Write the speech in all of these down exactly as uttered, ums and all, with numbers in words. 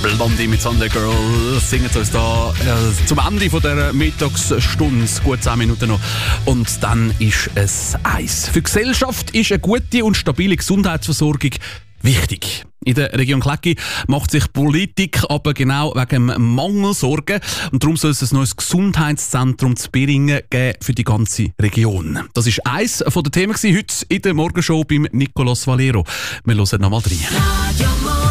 Blondie mit Sunday Girl singen uns da äh, zum Ende von der Mittagsstunde, gut zehn Minuten noch. Und dann ist es eins. Für die Gesellschaft ist eine gute und stabile Gesundheitsversorgung wichtig. In der Region Klecki macht sich Politik aber genau wegen dem Mangel Sorgen. Und darum soll es ein neues Gesundheitszentrum zu Beringen geben für die ganze Region. Das war eines der Themen heute in der Morgenshow beim Nicolas Valero. Wir hören nochmal rein.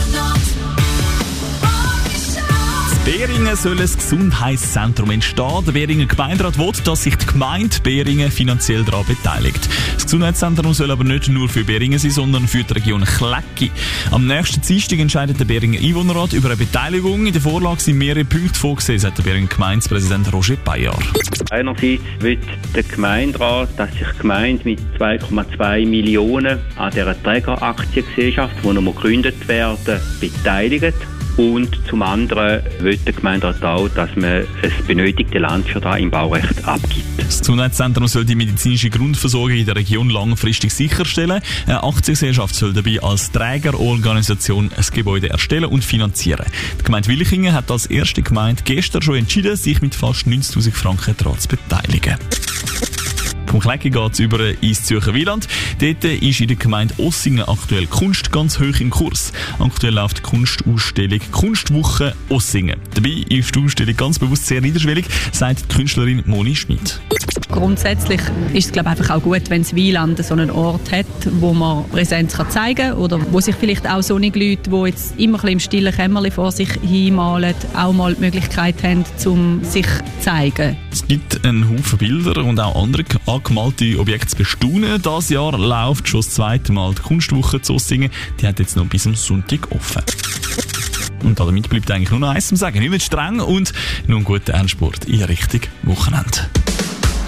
In Beringen soll ein Gesundheitszentrum entstehen. Der Beringer Gemeinderat will, dass sich die Gemeinde Beringen finanziell daran beteiligt. Das Gesundheitszentrum soll aber nicht nur für Beringen sein, sondern für die Region Klecki. Am nächsten Dienstag entscheidet der Beringer Einwohnerrat über eine Beteiligung. In der Vorlage sind mehrere Punkte vorgesehen, sagt der Beringer Gemeindepräsident Roger Bayard. Einerseits will der Gemeinderat, dass sich die Gemeinde mit zwei Komma zwei Millionen an dieser Trägeraktiengesellschaft, die noch gegründet werden, beteiligt. Und zum anderen will der Gemeinderat auch, dass man das benötigte Land für das im Baurecht abgibt. Das Gesundheitszentrum soll die medizinische Grundversorgung in der Region langfristig sicherstellen. Eine Aktiengesellschaft soll dabei als Trägerorganisation ein Gebäude erstellen und finanzieren. Die Gemeinde Wilchingen hat als erste Gemeinde gestern schon entschieden, sich mit fast neunzigtausend Franken daran zu beteiligen. Vom Klecki geht es über ins Zürcher Wieland. Dort ist in der Gemeinde Ossingen aktuell Kunst ganz hoch im Kurs. Aktuell läuft die Kunstausstellung Kunstwoche Ossingen. Dabei ist die Ausstellung ganz bewusst sehr niederschwellig, sagt die Künstlerin Moni Schmid. Grundsätzlich ist es glaube ich, einfach auch gut, wenn das Wieland so einen Ort hat, wo man Präsenz kann zeigen kann oder wo sich vielleicht auch solche Leute, die jetzt immer ein bisschen im stillen Kämmerchen vor sich hinmalen, auch mal die Möglichkeit haben, um sich zu zeigen. Es gibt einen Haufen Bilder und auch andere angemalte Objekte zu bestaunen. Dieses Jahr läuft schon das zweite Mal die Kunstwoche zu Ossingen. Die hat jetzt noch bis am Sonntag offen. Und damit bleibt eigentlich nur noch eins zu sagen. Nicht streng und nun guten Endsport in Richtung Wochenende.